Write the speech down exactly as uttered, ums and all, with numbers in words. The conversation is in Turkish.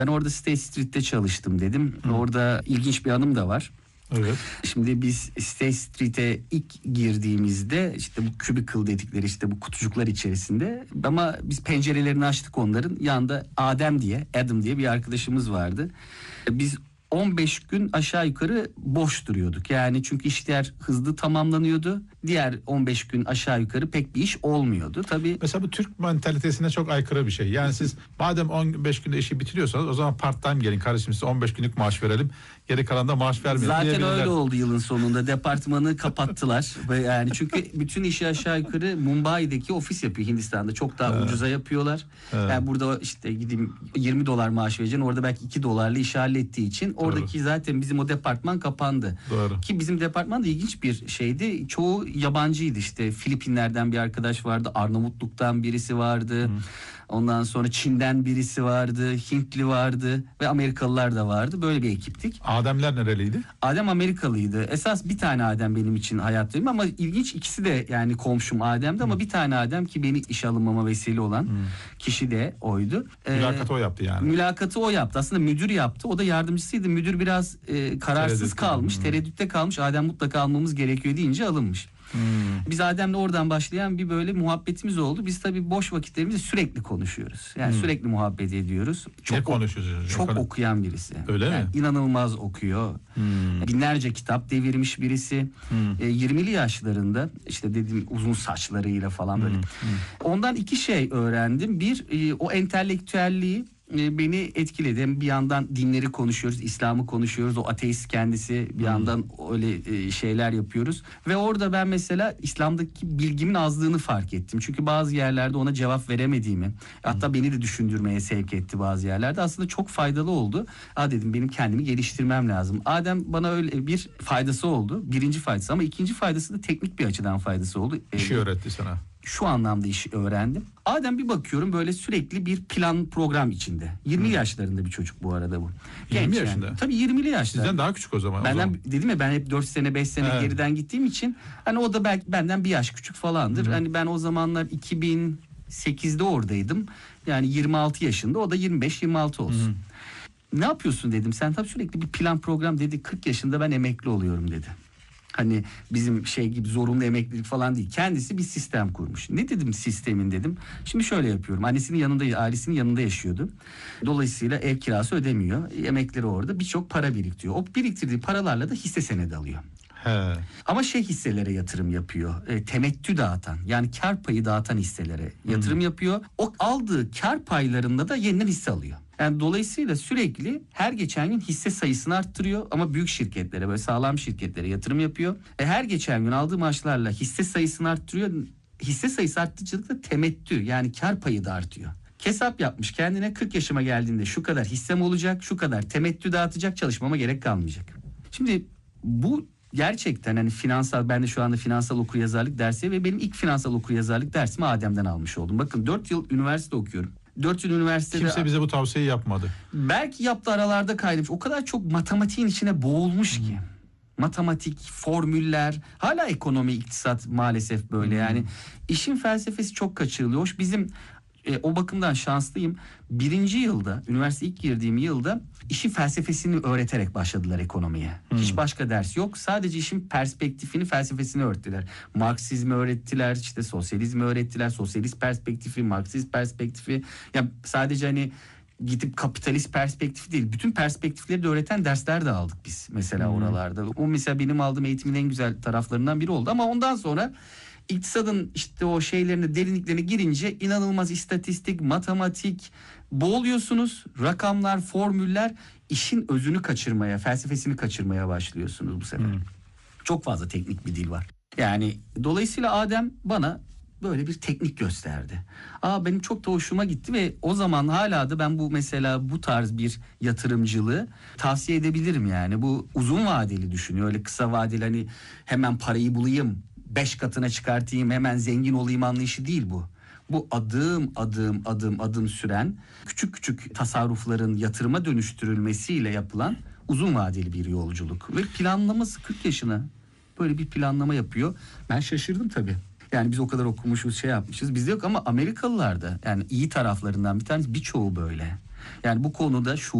Ben orada State Street'te çalıştım dedim. Hı. Orada ilginç bir anım da var. Evet. Şimdi biz State Street'e ilk girdiğimizde işte bu cubicle dedikleri işte bu kutucuklar içerisinde, ama biz pencerelerini açtık onların. Yanında Adem diye, Adam diye bir arkadaşımız vardı. Biz on beş gün aşağı yukarı boş duruyorduk. Yani çünkü işler hızlı tamamlanıyordu. Diğer on beş gün aşağı yukarı pek bir iş olmuyordu. Tabii. Mesela bu Türk mentalitesine çok aykırı bir şey. Yani siz madem on beş günde işi bitiriyorsanız o zaman part time gelin kardeşim, size on beş günlük maaş verelim. Geri kalan da maaş vermeyelim. Zaten öyle oldu yılın sonunda. Departmanı kapattılar. Yani çünkü bütün işi aşağı yukarı Mumbai'deki ofis yapıyor Hindistan'da. Çok daha evet. ucuza yapıyorlar. Evet. Yani burada işte gideyim yirmi dolar maaş vereceksin. Orada belki iki dolarla işi hallettiği için oradaki Doğru. zaten bizim o departman kapandı. Doğru. Ki bizim departman da ilginç bir şeydi. Çoğu yabancıydı işte. Filipinler'den bir arkadaş vardı. Arnavutluk'tan birisi vardı. Hmm. Ondan sonra Çin'den birisi vardı. Hintli vardı. Ve Amerikalılar da vardı. Böyle bir ekiptik. Ademler nereliydi? Adem Amerikalıydı. Esas bir tane Adem benim için hayattayım ama ilginç, ikisi de yani komşum Adem'di hmm. ama bir tane Adem ki beni işe alınmama vesile olan hmm. kişi de oydu. Mülakatı ee, o yaptı yani. Mülakatı o yaptı. Aslında müdür yaptı. O da yardımcısıydı. Müdür biraz e, kararsız Tereddüt kalmış. Hmm. Tereddütte kalmış. Adem mutlaka almamız gerekiyor deyince alınmış. Hmm. Biz Adem'le oradan başlayan bir böyle muhabbetimiz oldu. Biz tabii boş vakitlerimizde sürekli konuşuyoruz. Yani hmm. sürekli muhabbet ediyoruz. Çok ne konuşuyorsunuz? Çok Efendim? okuyan birisi. Öyle yani mi? İnanılmaz okuyor. Hmm. Binlerce kitap devirmiş birisi. Hmm. E, yirmili yaşlarında işte dediğim uzun saçlarıyla falan böyle. Hmm. Hmm. Ondan iki şey öğrendim. Bir, e, o entelektüelliği beni etkiledi. Hem bir yandan dinleri konuşuyoruz, İslam'ı konuşuyoruz. O ateist kendisi, bir hmm. yandan öyle şeyler yapıyoruz. Ve orada ben mesela İslam'daki bilgimin azlığını fark ettim. Çünkü bazı yerlerde ona cevap veremediğimi, hmm. hatta beni de düşündürmeye sevk etti bazı yerlerde. Aslında çok faydalı oldu. Aa dedim, benim kendimi geliştirmem lazım. Adem bana öyle bir faydası oldu. Birinci faydası, ama ikinci faydası da teknik bir açıdan faydası oldu. İşi öğretti sana. Şu anlamda işi öğrendim. Adem bir bakıyorum böyle sürekli bir plan program içinde. yirmi hmm. yaşlarında bir çocuk bu arada bu. Genç yirmi yaşında? Yani. Tabii yirmili yaşlarda. Sizden daha küçük o zaman. Benden, o zaman. Dedim ya, ben hep dört sene beş sene evet. geriden gittiğim için hani o da belki benden bir yaş küçük falandır. Hmm. Hani ben o zamanlar iki bin sekizde oradaydım. Yani yirmi altı yaşında, o da yirmi beş yirmi altı olsun. Hmm. Ne yapıyorsun dedim. Sen tabii sürekli bir plan program dedi. kırk yaşında ben emekli oluyorum dedi. Hani bizim şey gibi zorunlu emeklilik falan değil. Kendisi bir sistem kurmuş. Ne dedim sistemin dedim. Şimdi şöyle yapıyorum. Annesinin yanında, ailesinin yanında yaşıyordu. Dolayısıyla ev kirası ödemiyor. Emekleri orada. Birçok para biriktiriyor. O biriktirdiği paralarla da hisse senedi alıyor. He. Ama şey hisselere yatırım yapıyor. E, temettü dağıtan, yani kar payı dağıtan hisselere yatırım hmm. yapıyor. O aldığı kar paylarında da yeniden hisse alıyor. Yani dolayısıyla sürekli her geçen gün hisse sayısını arttırıyor, ama büyük şirketlere, böyle sağlam şirketlere yatırım yapıyor. E, her geçen gün aldığı maaşlarla hisse sayısını arttırıyor. Hisse sayısı arttıkça da temettü, yani kar payı da artıyor. Hesap yapmış kendine, kırk yaşıma geldiğinde şu kadar hissem olacak, şu kadar temettü dağıtacak, çalışmama gerek kalmayacak. Şimdi bu gerçekten hani finansal, ben de şu anda finansal okuryazarlık dersi ve benim ilk finansal okuryazarlık dersimi Adem'den almış oldum. Bakın dört yıl üniversite okuyorum. dört yıl üniversitede... Kimse bize bu tavsiyeyi yapmadı. Belki yaptı, aralarda kaynamış. O kadar çok matematiğin içine boğulmuş ki. Hmm. Matematik, formüller, hala ekonomi, iktisat maalesef böyle. Hmm. Yani işin felsefesi çok kaçırılıyor. Hoş bizim... E, o bakımdan şanslıyım. Birinci yılda, üniversite ilk girdiğim yılda işin felsefesini öğreterek başladılar ekonomiye. Hmm. Hiç başka ders yok. Sadece işin perspektifini, felsefesini öğrettiler. Marksizmi öğrettiler, işte sosyalizmi öğrettiler. Sosyalist perspektifi, Marksist perspektifi. Ya sadece hani gidip kapitalist perspektifi değil, bütün perspektifleri de öğreten dersler de aldık biz mesela hmm. oralarda. O mesela benim aldığım eğitimin en güzel taraflarından biri oldu. Ama ondan sonra İktisadın işte o şeylerine, derinliklerine girince inanılmaz istatistik, matematik boğuluyorsunuz. Rakamlar, formüller, işin özünü kaçırmaya, felsefesini kaçırmaya başlıyorsunuz bu sefer. Hmm. Çok fazla teknik bir dil var. Yani dolayısıyla Adem bana böyle bir teknik gösterdi. Aa, benim çok da hoşuma gitti ve o zaman hala da ben bu mesela bu tarz bir yatırımcılığı tavsiye edebilirim yani. Bu uzun vadeli düşünüyor. Öyle kısa vadeli hani hemen parayı bulayım, beş katına çıkartayım, hemen zengin olayım anlayışı değil bu. Bu adım adım adım adım süren, küçük küçük tasarrufların yatırıma dönüştürülmesiyle yapılan uzun vadeli bir yolculuk. Ve planlaması kırk yaşına böyle bir planlama yapıyor. Ben şaşırdım tabii. Yani biz o kadar okumuşuz, şey yapmışız. Bizde yok ama Amerikalılarda, yani iyi taraflarından bir tanesi, birçoğu böyle. Yani bu konuda şu